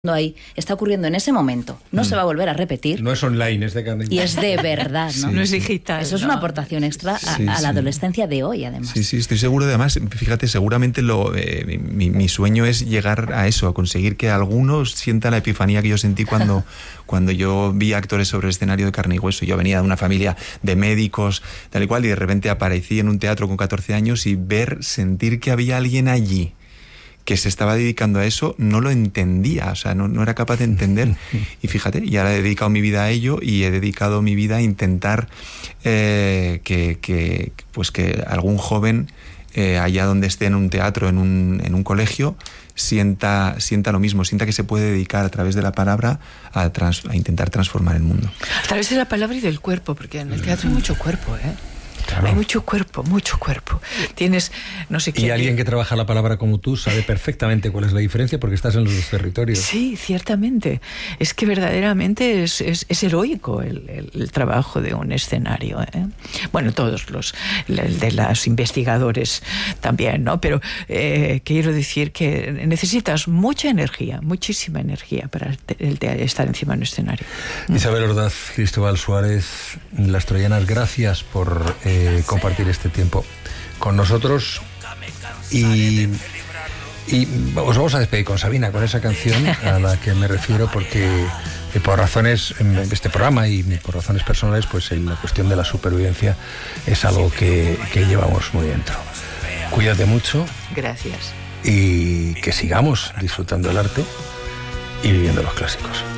ahí está ocurriendo en ese momento, no se va a volver a repetir. No es online, es de carne. Y es de verdad, ¿no? Sí, no es digital. Eso es una aportación extra a la adolescencia de hoy, además. Sí, estoy seguro de, además, fíjate, seguramente mi sueño es llegar a eso, a conseguir que algunos sientan la epifanía que yo sentí cuando yo vi actores sobre el escenario de carne y hueso. Yo venía de una familia de médicos, tal y cual, y de repente aparecí en un teatro con 14 años y sentir que había alguien allí que se estaba dedicando a eso, no lo entendía, o sea, no era capaz de entender. Y fíjate, y ahora he dedicado mi vida a ello y he dedicado mi vida a intentar que algún joven, allá donde esté en un teatro, en un colegio, sienta lo mismo, sienta que se puede dedicar a través de la palabra a intentar transformar el mundo. A través de la palabra y del cuerpo, porque en el teatro hay mucho cuerpo, ¿eh? Claro. Hay mucho cuerpo. Tienes, no sé qué. Y alguien que trabaja la palabra como tú sabe perfectamente cuál es la diferencia porque estás en los dos territorios. Sí, ciertamente. Es que verdaderamente es heroico el trabajo de un escenario, ¿eh? Bueno, todos el de los investigadores también, ¿no? Pero quiero decir que necesitas mucha energía, muchísima energía para estar encima de un escenario. Isabel Ordaz, Cristóbal Suárez, Las Troyanas, gracias por compartir este tiempo con nosotros y os vamos a despedir con Sabina, con esa canción a la que me refiero, porque por razones de este programa y por razones personales, pues la cuestión de la supervivencia es algo que llevamos muy dentro. Cuídate mucho. Gracias. Y que sigamos disfrutando el arte y viviendo los clásicos.